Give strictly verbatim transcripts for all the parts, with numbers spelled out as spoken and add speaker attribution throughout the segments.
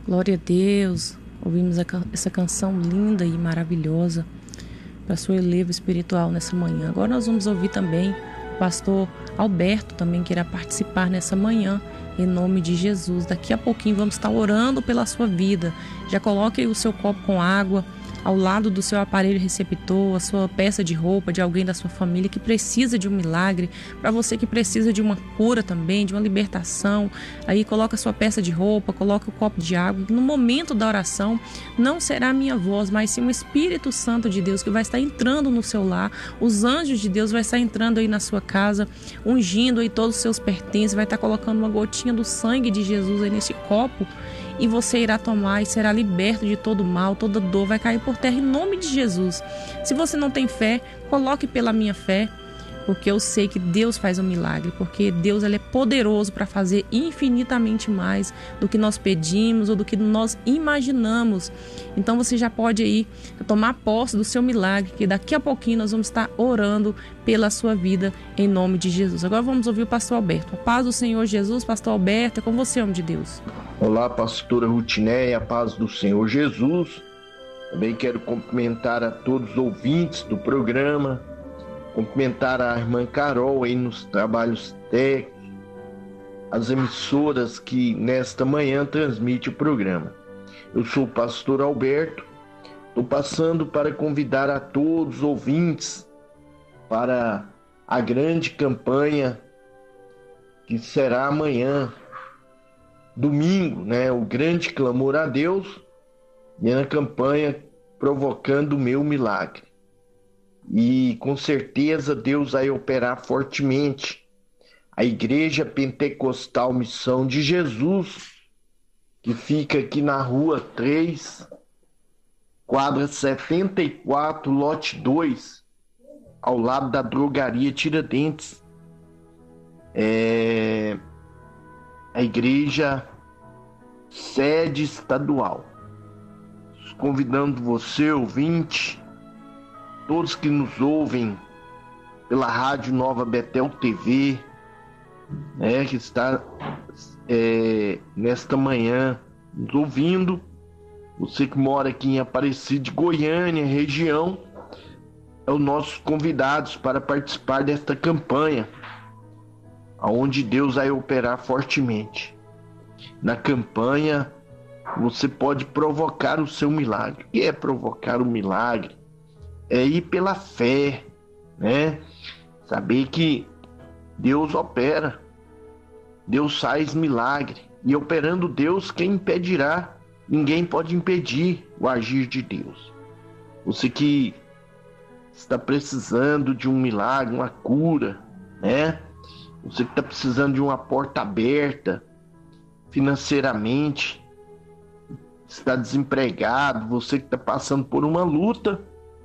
Speaker 1: Glória a Deus. Ouvimos a can- essa canção linda e maravilhosa para sua elevo espiritual nessa manhã. Agora nós vamos ouvir também o pastor Alberto, também que irá participar nessa manhã, em nome de Jesus. Daqui a pouquinho vamos estar orando pela sua vida. Já coloque aí o seu copo com água ao lado do seu aparelho receptor, a sua peça de roupa de alguém da sua família que precisa de um milagre, para você que precisa de uma cura também, de uma libertação. Aí coloca a sua peça de roupa, coloca o copo de água. No momento da oração, não será a minha voz, mas sim o Espírito Santo de Deus que vai estar entrando no seu lar. Os anjos de Deus vai estar entrando aí na sua casa, ungindo aí todos os seus pertences, vai estar colocando uma gotinha do sangue de Jesus aí nesse copo, e você irá tomar e será liberto de todo mal, toda dor vai cair por terra em nome de Jesus. Se você não tem fé, coloque pela minha fé, porque eu sei que Deus faz um milagre, porque Deus ele é poderoso para fazer infinitamente mais do que nós pedimos ou do que nós imaginamos. Então você já pode aí tomar posse do seu milagre, que daqui a pouquinho nós vamos estar orando pela sua vida em nome de Jesus. Agora vamos ouvir o pastor Alberto. A paz do Senhor Jesus. Pastor Alberto, é com você, homem de Deus.
Speaker 2: Olá, pastora Rutinéia, a paz do Senhor Jesus. Também quero cumprimentar a todos os ouvintes do programa, cumprimentar a irmã Carol aí nos trabalhos técnicos, as emissoras que nesta manhã transmitem o programa. Eu sou o pastor Alberto, estou passando para convidar a todos os ouvintes para a grande campanha que será amanhã, domingo, né? O grande clamor a Deus, e na campanha Provocando o Meu Milagre. E com certeza Deus vai operar fortemente. A Igreja Pentecostal Missão de Jesus, que fica aqui na rua três, quadra setenta e quatro, lote dois, ao lado da drogaria Tiradentes. É a igreja sede estadual. Convidando você, ouvinte, todos que nos ouvem pela Rádio Nova Betel T V, né, que está é, nesta manhã nos ouvindo, você que mora aqui em Aparecida de Goiânia, região, é os nossos convidados para participar desta campanha, onde Deus vai operar fortemente. Na campanha, você pode provocar o seu milagre. O que é provocar o milagre? É ir pela fé, né? Saber que Deus opera, Deus faz milagre. E operando Deus, quem impedirá? Ninguém pode impedir o agir de Deus. Você que está precisando de um milagre, uma cura, né? Você que está precisando de uma porta aberta financeiramente, está desempregado, você que está passando por uma luta,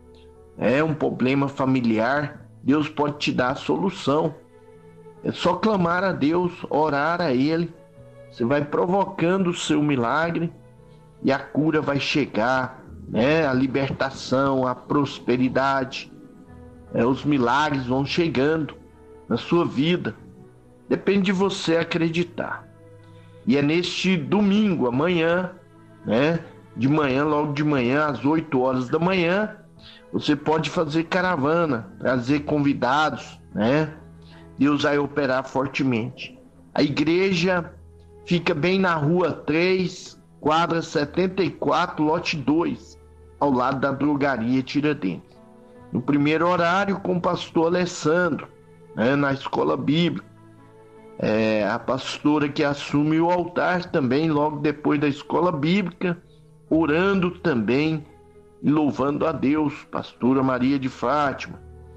Speaker 2: é um problema familiar, Deus pode te dar a solução. É só clamar a Deus, orar a Ele, você vai provocando o seu milagre e a cura vai chegar, né? A libertação, a prosperidade, é, os milagres vão chegando na sua vida. Depende de você acreditar. E é neste domingo, amanhã, né? De manhã, logo de manhã, às oito horas da manhã, você pode fazer caravana, trazer convidados, né? Deus vai operar fortemente. A igreja fica bem na rua três, quadra setenta e quatro, lote dois, ao lado da drogaria Tiradentes. No primeiro horário, com o pastor Alessandro, né? Na escola bíblica. É a pastora que assume o altar também logo depois da escola bíblica, orando também e louvando a Deus, pastora Maria de Fátima.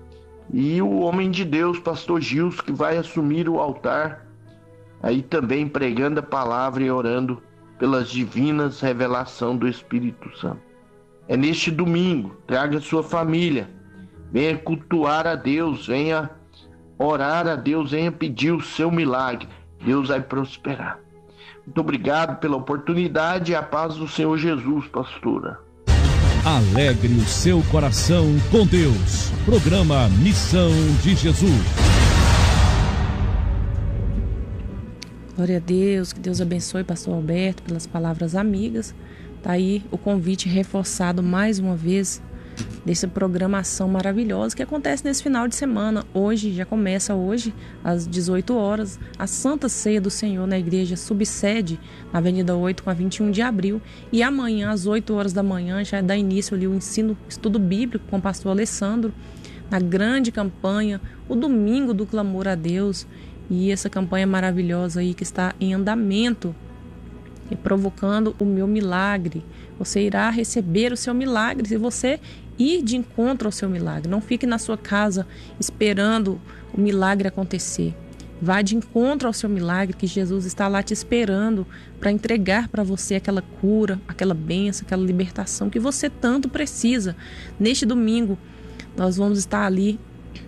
Speaker 2: E o homem de Deus, pastor Gilson, que vai assumir o altar, aí também pregando a palavra e orando pelas divinas revelações do Espírito Santo. É neste domingo, traga sua família, venha cultuar a Deus, venha orar a Deus, venha pedir o seu milagre. Deus vai prosperar. Muito obrigado pela oportunidade e a paz do Senhor Jesus, pastora.
Speaker 3: Alegre o seu coração com Deus. Programa Missão de Jesus.
Speaker 1: Glória a Deus, que Deus abençoe o pastor Alberto pelas palavras amigas. Tá aí o convite reforçado mais uma vez dessa programação maravilhosa que acontece nesse final de semana. Hoje, já começa hoje, às dezoito horas, a Santa Ceia do Senhor na igreja Subsede, na Avenida oito com a vinte e um de abril. E amanhã, às oito horas da manhã, já dá início ali o ensino, estudo bíblico com o pastor Alessandro, na grande campanha, o Domingo do Clamor a Deus. E essa campanha maravilhosa aí que está em andamento, e provocando o meu milagre. Você irá receber o seu milagre se você ir de encontro ao seu milagre. Não fique na sua casa esperando o milagre acontecer. Vá de encontro ao seu milagre, que Jesus está lá te esperando para entregar para você aquela cura, aquela bênção, aquela libertação que você tanto precisa. Neste domingo, nós vamos estar ali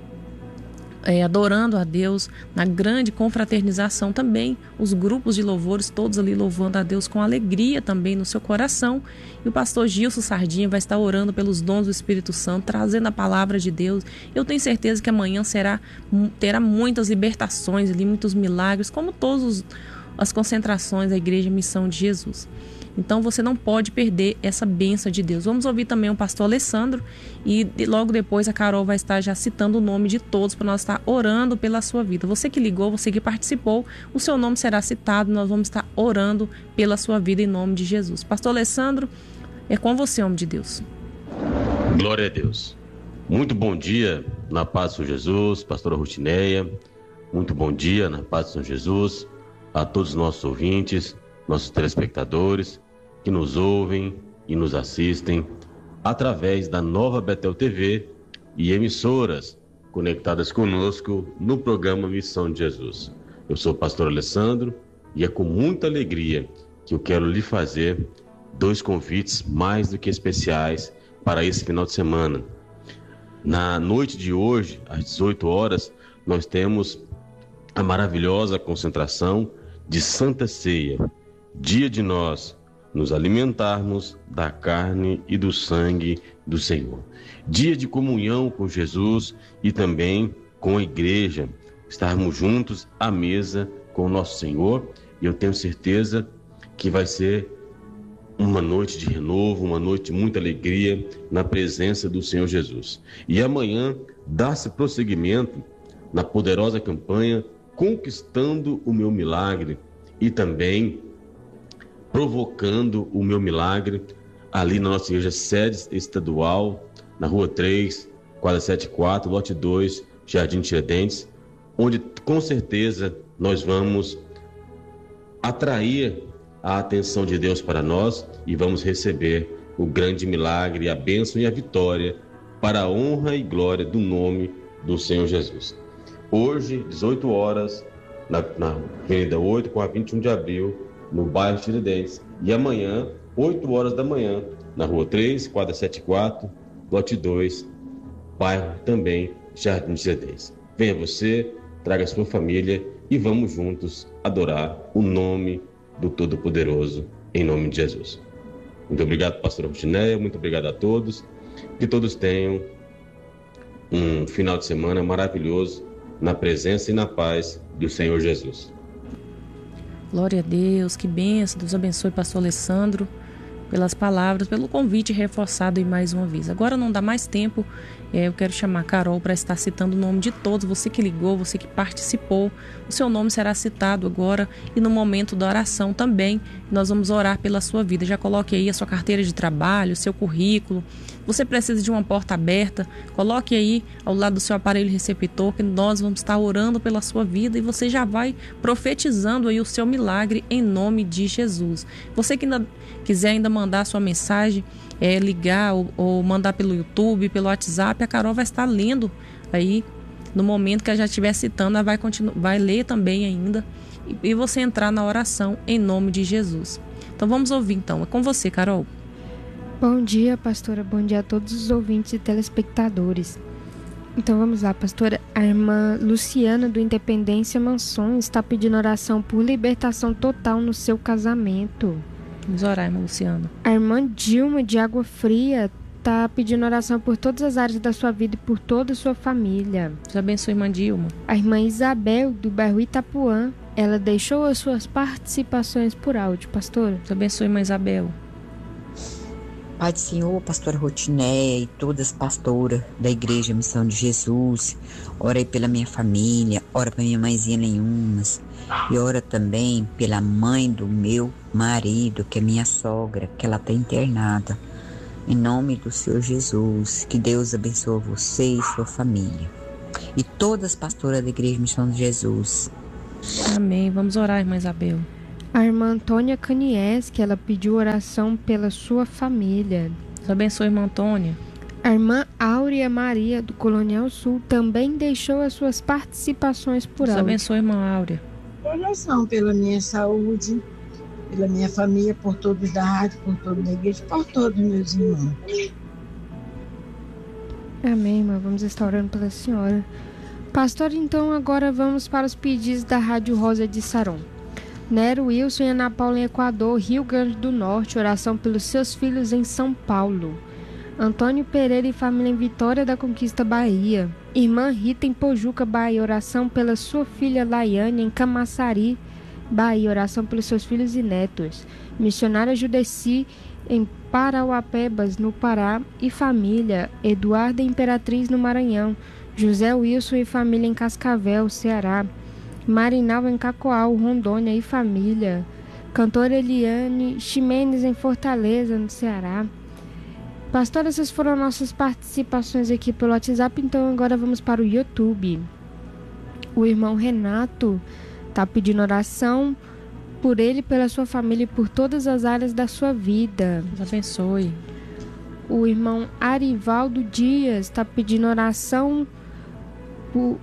Speaker 1: É, adorando a Deus, na grande confraternização também, os grupos de louvores, todos ali louvando a Deus com alegria também no seu coração. E o pastor Gilson Sardinha vai estar orando pelos dons do Espírito Santo, trazendo a palavra de Deus. Eu tenho certeza que amanhã será, terá muitas libertações ali, muitos milagres, como todas as concentrações da Igreja Missão de Jesus. Então você não pode perder essa bênção de Deus. Vamos ouvir também o pastor Alessandro e logo depois a Carol vai estar já citando o nome de todos para nós estar orando pela sua vida. Você que ligou, você que participou, o seu nome será citado, nós vamos estar orando pela sua vida em nome de Jesus. Pastor Alessandro, é com você, homem de Deus.
Speaker 4: Glória a Deus. Muito bom dia na paz do Senhor Jesus, pastora Rutineia. Muito bom dia na paz do Senhor Jesus a todos os nossos ouvintes, nossos telespectadores que nos ouvem e nos assistem através da Nova Betel T V e emissoras conectadas conosco no programa Missão de Jesus. Eu sou o pastor Alessandro e é com muita alegria que eu quero lhe fazer dois convites mais do que especiais para esse final de semana. Na noite de hoje, às dezoito horas, nós temos a maravilhosa concentração de Santa Ceia, dia de nós nos alimentarmos da carne e do sangue do Senhor. Dia de comunhão com Jesus e também com a igreja, estarmos juntos à mesa com o nosso Senhor, e eu tenho certeza que vai ser uma noite de renovo, uma noite de muita alegria na presença do Senhor Jesus. E amanhã dá-se prosseguimento na poderosa campanha Conquistando o Meu Milagre e também Provocando o Meu Milagre, ali na nossa igreja sede estadual, na Rua três, quadra setenta e quatro, lote dois, Jardim Tiradentes, onde com certeza nós vamos atrair a atenção de Deus para nós e vamos receber o grande milagre, a bênção e a vitória para a honra e glória do nome do Senhor Jesus. Hoje, dezoito horas, na, na Avenida oito com a vinte e um de abril, no bairro Tiradentes. E amanhã, oito horas da manhã, na Rua três, quadra setenta e quatro, lote dois, bairro também Jardim Tiradentes. Venha você, traga a sua família e vamos juntos adorar o nome do Todo-Poderoso, em nome de Jesus. Muito obrigado, pastora Rutineia, muito obrigado a todos. Que todos tenham um final de semana maravilhoso na presença e na paz do Senhor Jesus.
Speaker 1: Glória a Deus, que bênção. Deus abençoe pastor Alessandro pelas palavras, pelo convite reforçado aí mais uma vez. Agora não dá mais tempo, é, eu quero chamar a Carol para estar citando o nome de todos. Você que ligou, você que participou, o seu nome será citado agora e no momento da oração também. Nós vamos orar pela sua vida. Já coloque aí a sua carteira de trabalho, seu currículo. Você precisa de uma porta aberta, coloque aí ao lado do seu aparelho receptor que nós vamos estar orando pela sua vida e você já vai profetizando aí o seu milagre em nome de Jesus. Você que ainda quiser ainda mandar a sua mensagem, é, ligar ou, ou mandar pelo YouTube, pelo WhatsApp, a Carol vai estar lendo aí no momento que ela já estiver citando, ela vai, continu- vai ler também ainda e, e você entrar na oração em nome de Jesus. Então vamos ouvir então, é com você, Carol.
Speaker 5: Bom dia, pastora. Bom dia a todos os ouvintes e telespectadores. Então vamos lá, pastora. A irmã Luciana do Independência Mansões está pedindo oração por libertação total no seu casamento.
Speaker 1: Vamos orar, irmã Luciana.
Speaker 5: A irmã Dilma de Água Fria está pedindo oração por todas as áreas da sua vida e por toda a sua família.
Speaker 1: Deus abençoe, irmã Dilma.
Speaker 5: A irmã Isabel do bairro Itapuã ela deixou as suas participações por áudio, pastora.
Speaker 1: Deus abençoe, irmã Isabel.
Speaker 6: Pai do Senhor, pastora Rotinéia e todas as pastoras da Igreja Missão de Jesus, ora aí pela minha família, ora para minha mãezinha Nenhumas, e ora também pela mãe do meu marido, que é minha sogra, que ela está internada. Em nome do Senhor Jesus, que Deus abençoe você e sua família. E todas as pastoras da Igreja Missão de Jesus.
Speaker 1: Amém. Vamos orar, irmã Isabel.
Speaker 5: A irmã Antônia Canies, que ela pediu oração pela sua família.
Speaker 1: Deus abençoe, irmã Antônia.
Speaker 5: A irmã Áurea Maria, do Colonial Sul, também deixou as suas participações por
Speaker 1: Deus
Speaker 5: áudio.
Speaker 1: abençoe, irmã Áurea.
Speaker 7: Oração pela minha saúde, pela minha família, por todos da rádio, por todos da igreja, por todos meus irmãos.
Speaker 5: Amém, irmã. Vamos estar orando pela senhora. Pastor, então agora vamos para os pedidos da Rádio Rosa de Saron. Nero Wilson e Ana Paula em Equador, Rio Grande do Norte, oração pelos seus filhos em São Paulo. Antônio Pereira e família em Vitória da Conquista, Bahia. Irmã Rita em Pojuca, Bahia, oração pela sua filha Laiane em Camaçari, Bahia, oração pelos seus filhos e netos. Missionária Judeci em Parauapebas, no Pará, e família. Eduarda Imperatriz, no Maranhão. José Wilson e família em Cascavel, Ceará. Marinal em Cacoal, Rondônia, e família. Cantora Eliane Ximenes em Fortaleza, no Ceará. Pastor, essas foram nossas participações aqui pelo WhatsApp, então agora vamos para o YouTube. O irmão Renato está pedindo oração por ele, pela sua família e por todas as áreas da sua vida.
Speaker 1: Deus abençoe.
Speaker 5: O irmão Arivaldo Dias está pedindo oração por,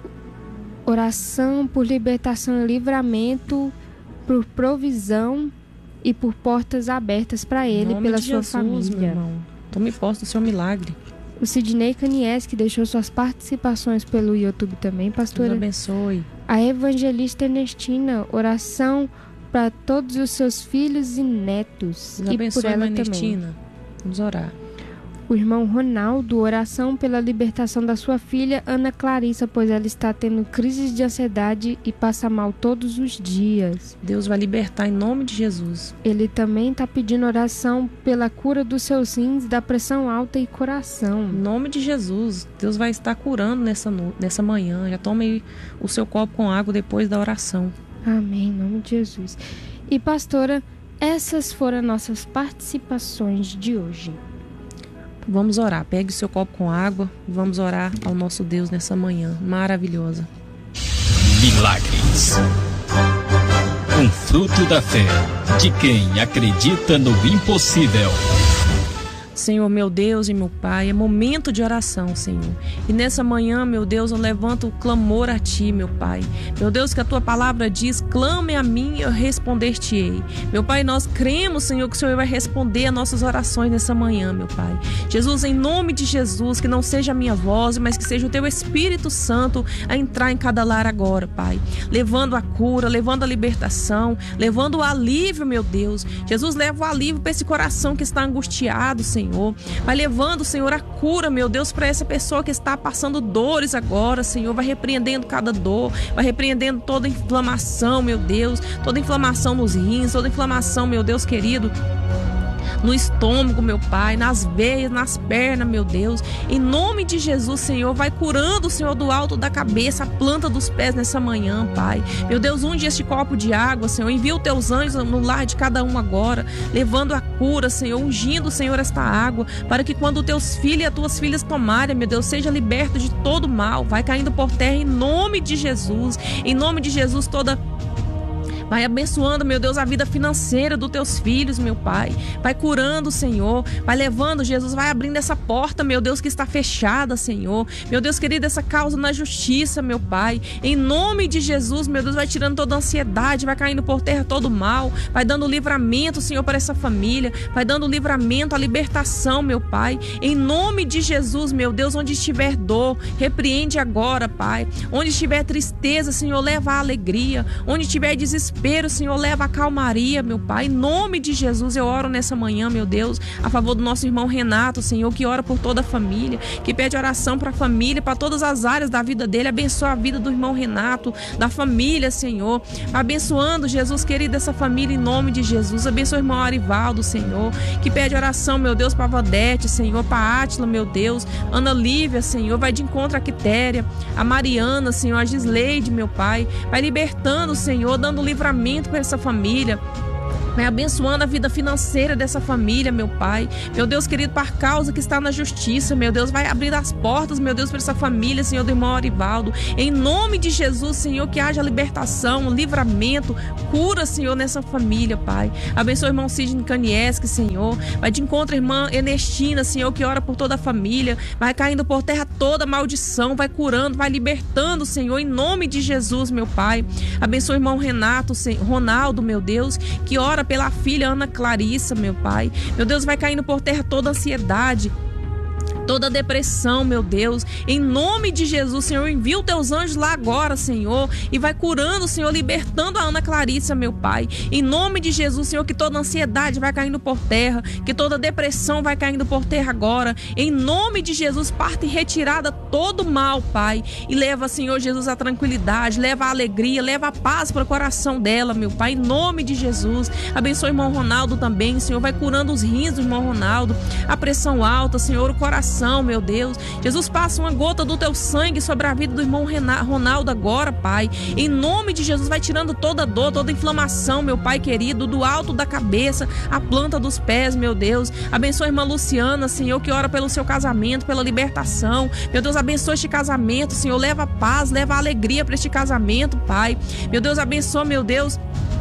Speaker 5: oração por libertação e livramento, por provisão e por portas abertas para ele e pela sua
Speaker 1: Jesus,
Speaker 5: família.
Speaker 1: Meu irmão. Tome posse do seu milagre.
Speaker 5: O Sidney Canies, que deixou suas participações pelo YouTube também, pastora.
Speaker 1: Deus abençoe.
Speaker 5: A evangelista Ernestina, oração para todos os seus filhos e netos.
Speaker 1: Deus
Speaker 5: e
Speaker 1: abençoe,
Speaker 5: por ela
Speaker 1: Ernestina.
Speaker 5: também.
Speaker 1: Vamos orar.
Speaker 5: O irmão Ronaldo, oração pela libertação da sua filha Ana Clarissa, pois ela está tendo crises de ansiedade e passa mal todos os dias.
Speaker 1: Deus vai libertar em nome de Jesus.
Speaker 5: Ele também está pedindo oração pela cura dos seus rins, da pressão alta e coração.
Speaker 1: Em nome de Jesus, Deus vai estar curando nessa, no... nessa manhã. Já tome aí o seu copo com água depois da oração.
Speaker 5: Amém, em nome de Jesus. E pastora, essas foram nossas participações de hoje.
Speaker 1: Vamos orar. Pegue o seu copo com água e vamos orar ao nosso Deus nessa manhã maravilhosa.
Speaker 3: Milagres. Um fruto da fé de quem acredita no impossível.
Speaker 1: Senhor, meu Deus e meu Pai, é momento de oração, Senhor. E nessa manhã, meu Deus, eu levanto o clamor a Ti, meu Pai. Meu Deus, que a Tua palavra diz, clame a mim e eu responder-te-ei. Meu Pai, nós cremos, Senhor, que o Senhor vai responder as nossas orações nessa manhã, meu Pai. Jesus, em nome de Jesus, que não seja a minha voz, mas que seja o Teu Espírito Santo a entrar em cada lar agora, Pai. Levando a cura, levando a libertação, levando o alívio, meu Deus. Jesus, leva o alívio para esse coração que está angustiado, Senhor. Senhor, vai levando, Senhor, a cura, meu Deus, para essa pessoa que está passando dores agora, Senhor, vai repreendendo cada dor, vai repreendendo toda inflamação, meu Deus, toda inflamação nos rins, toda inflamação, meu Deus querido, no estômago, meu Pai, nas veias, nas pernas, meu Deus. Em nome de Jesus, Senhor, vai curando, Senhor, do alto da cabeça, a planta dos pés nessa manhã, Pai. Meu Deus, unge este copo de água, Senhor. Envia os teus anjos no lar de cada um agora, levando a cura, Senhor, ungindo, Senhor, esta água, para que quando os teus filhos e as tuas filhas tomarem, meu Deus, seja liberto de todo mal. Vai caindo por terra em nome de Jesus. Em nome de Jesus, toda... Vai abençoando, meu Deus, a vida financeira dos teus filhos, meu Pai. Vai curando, Senhor. Vai levando, Jesus, vai abrindo essa porta, meu Deus, que está fechada, Senhor. Meu Deus querido, essa causa na justiça, meu Pai. Em nome de Jesus, meu Deus, vai tirando toda a ansiedade, vai caindo por terra todo o mal. Vai dando livramento, Senhor, para essa família. Vai dando livramento, a libertação, meu Pai. Em nome de Jesus, meu Deus, onde estiver dor, repreende agora, Pai. Onde estiver tristeza, Senhor, leva a alegria. Onde estiver desespero, desespero, Senhor, leva a calmaria, meu Pai. Em nome de Jesus, eu oro nessa manhã, meu Deus, a favor do nosso irmão Renato, Senhor, que ora por toda a família, que pede oração para a família, para todas as áreas da vida dele. Abençoa a vida do irmão Renato, da família, Senhor. Abençoando, Jesus querido, essa família em nome de Jesus. Abençoa o irmão Arivaldo, Senhor, que pede oração, meu Deus, para a Vadete, Senhor, para Átila, meu Deus, Ana Lívia, Senhor, vai de encontro a Quitéria, a Mariana, Senhor, a Gisleide, meu Pai, vai libertando, Senhor, dando livramento para essa família. Vai abençoando a vida financeira dessa família, meu Pai. Meu Deus querido, para a causa que está na justiça, meu Deus, vai abrir as portas, meu Deus, para essa família, Senhor, do irmão Arivaldo. Em nome de Jesus, Senhor, que haja libertação, livramento, cura, Senhor, nessa família, Pai. Abençoa o irmão Sidney Kanieski, Senhor. Vai de encontro a irmã Ernestina, Senhor, que ora por toda a família. Vai caindo por terra toda maldição, vai curando, vai libertando, Senhor, em nome de Jesus, meu Pai. Abençoa o irmão Renato, Ronaldo, meu Deus, que ora pela filha Ana Clarissa, meu Pai. Meu Deus, vai caindo por terra toda ansiedade, toda depressão, meu Deus, em nome de Jesus, Senhor, envia os teus anjos lá agora, Senhor, e vai curando, Senhor, libertando a Ana Clarissa, meu Pai, em nome de Jesus, Senhor, que toda ansiedade vai caindo por terra, que toda depressão vai caindo por terra agora, em nome de Jesus, parte retirada todo mal, Pai, e leva, Senhor Jesus, a tranquilidade, leva a alegria, leva a paz para o coração dela, meu Pai, em nome de Jesus. Abençoe o irmão Ronaldo também, Senhor, vai curando os rins do irmão Ronaldo, a pressão alta, Senhor, o coração, meu Deus. Jesus, passa uma gota do teu sangue sobre a vida do irmão Ronaldo agora, Pai. Em nome de Jesus, vai tirando toda dor, toda inflamação, meu Pai querido, do alto da cabeça, a planta dos pés, meu Deus. Abençoa a irmã Luciana, Senhor, que ora pelo seu casamento, pela libertação. Meu Deus, abençoa este casamento, Senhor. Leva paz, leva alegria para este casamento, Pai. Meu Deus, abençoa, meu Deus,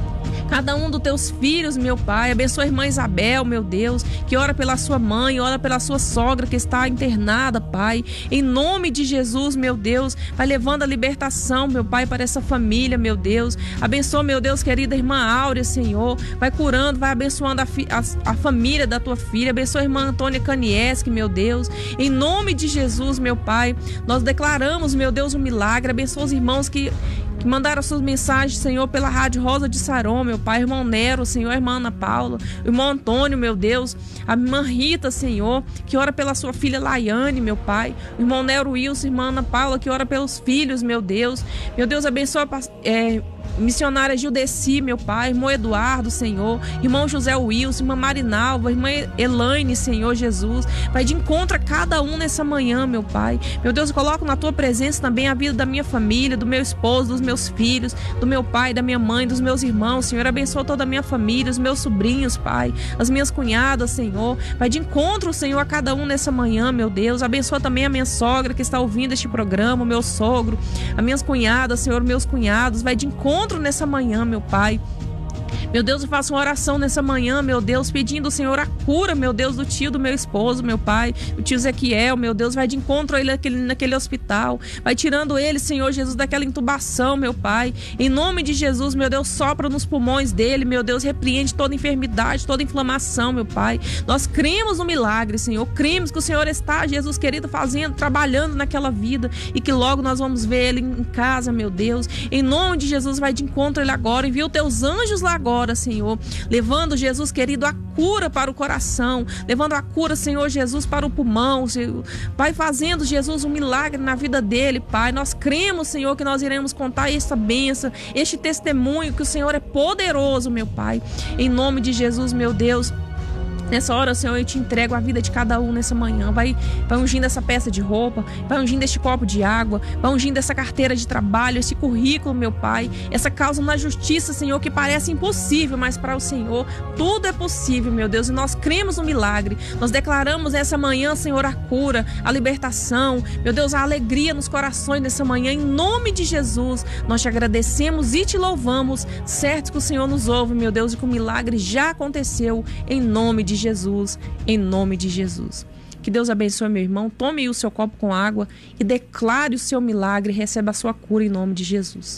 Speaker 1: cada um dos teus filhos, meu Pai. Abençoa a irmã Isabel, meu Deus, que ora pela sua mãe, ora pela sua sogra que está internada, Pai. Em nome de Jesus, meu Deus, vai levando a libertação, meu Pai, para essa família, meu Deus. Abençoa, meu Deus, querida irmã Áurea, Senhor. Vai curando, vai abençoando a, fi, a, a família da tua filha. Abençoa a irmã Antônia Kanieski, meu Deus. Em nome de Jesus, meu Pai, nós declaramos, meu Deus, um milagre. Abençoa os irmãos que que mandaram suas mensagens, Senhor, pela Rádio Rosa de Saron, meu Pai, irmão Nero, Senhor, irmã Ana Paula, irmão Antônio, meu Deus, a irmã Rita, Senhor, que ora pela sua filha Laiane, meu Pai, o irmão Nero Wilson, irmã Ana Paula, que ora pelos filhos, meu Deus, meu Deus, abençoa é, missionária Gildeci, meu Pai, irmão Eduardo, Senhor, irmão José Wilson, irmã Marinalva, irmã Elaine, Senhor Jesus, vai de encontro a cada um nessa manhã, meu Pai. Meu Deus, eu coloco na tua presença também a vida da minha família, do meu esposo, dos meus filhos, do meu pai, da minha mãe, dos meus irmãos, Senhor. Abençoa toda a minha família, os meus sobrinhos, Pai, as minhas cunhadas, Senhor. Vai de encontro, Senhor, a cada um nessa manhã, meu Deus. Abençoa também a minha sogra que está ouvindo este programa, o meu sogro, as minhas cunhadas, Senhor, meus cunhados. Vai de encontro nessa manhã, meu Pai. Meu Deus, eu faço uma oração nessa manhã, meu Deus, pedindo, Senhor, a cura, meu Deus, do tio do meu esposo, meu Pai, o tio Ezequiel, meu Deus, vai de encontro a ele naquele, naquele hospital, vai tirando ele, Senhor Jesus, daquela intubação, meu Pai, em nome de Jesus, meu Deus, sopra nos pulmões dele, meu Deus, repreende toda enfermidade, toda inflamação, meu Pai. Nós cremos no milagre, Senhor, cremos que o Senhor está, Jesus querido, fazendo, trabalhando naquela vida e que logo nós vamos ver ele em casa, meu Deus, em nome de Jesus, vai de encontro a ele agora, envia os teus anjos lá agora, Senhor, levando, Jesus querido, a cura para o coração, levando a cura, Senhor Jesus, para o pulmão, Senhor. Vai fazendo, Jesus, um milagre na vida dele, Pai. Nós cremos, Senhor, que nós iremos contar essa bênção, este testemunho, que o Senhor é poderoso, meu Pai, em nome de Jesus, meu Deus. Nessa hora, Senhor, eu te entrego a vida de cada um nessa manhã. Vai, vai ungindo essa peça de roupa, vai ungindo este copo de água, vai ungindo essa carteira de trabalho, esse currículo, meu Pai. Essa causa na justiça, Senhor, que parece impossível, mas para o Senhor tudo é possível, meu Deus. E nós cremos no milagre. Nós declaramos nessa manhã, Senhor, a cura, a libertação, meu Deus, a alegria nos corações nessa manhã. Em nome de Jesus, nós te agradecemos e te louvamos, certo que o Senhor nos ouve, meu Deus, e que o milagre já aconteceu, em nome de Jesus. Jesus, em nome de Jesus. Que Deus abençoe meu irmão, tome o seu copo com água e declare o seu milagre, receba a sua cura em nome de Jesus.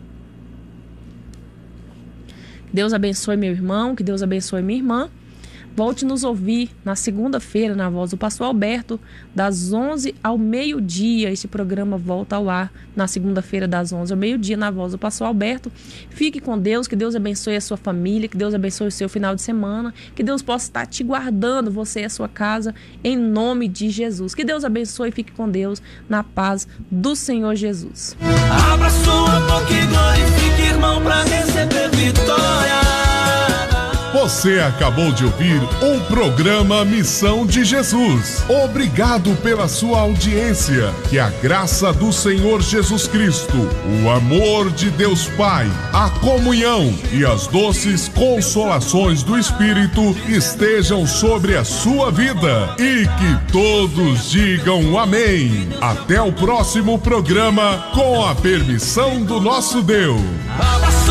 Speaker 1: Que Deus abençoe meu irmão, que Deus abençoe minha irmã. Volte nos ouvir na segunda-feira, na voz do pastor Alberto, das onze ao meio-dia. Este programa volta ao ar na segunda-feira, das onze ao meio-dia, na voz do pastor Alberto. Fique com Deus, que Deus abençoe a sua família, que Deus abençoe o seu final de semana, que Deus possa estar te guardando, você e a sua casa, em nome de Jesus. Que Deus abençoe e fique com Deus, na paz do Senhor Jesus.
Speaker 8: Abra sua boca e glorifique, irmão, para receber vitória.
Speaker 9: Você acabou de ouvir um programa Missão de Jesus. Obrigado pela sua audiência. Que a graça do Senhor Jesus Cristo, o amor de Deus Pai, a comunhão e as doces consolações do Espírito estejam sobre a sua vida. E que todos digam amém. Até o próximo programa, com a permissão do nosso Deus.